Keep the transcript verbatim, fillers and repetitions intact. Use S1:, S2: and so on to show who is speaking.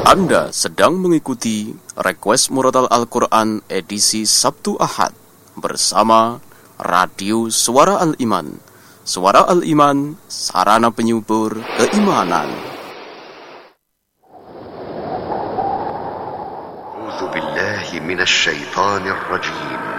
S1: Anda sedang mengikuti Request Murotal Al-Quran edisi Sabtu Ahad bersama Radio Suara Al-Iman. Suara Al-Iman, sarana penyubur keimanan.
S2: A'udzu billahi minasy syaithanir rajim.